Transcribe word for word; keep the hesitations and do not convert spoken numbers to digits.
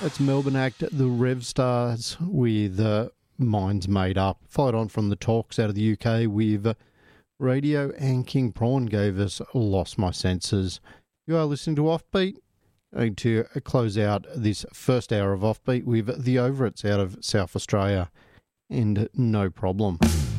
That's Melbourne act The Rev Stars with uh, Minds Made Up. Followed on from the Talks out of the U K with uh, Radio, and King Prawn gave us Lost My Senses. You are listening to Offbeat. Going to close out this first hour of Offbeat with the Overits out of South Australia and No Problem.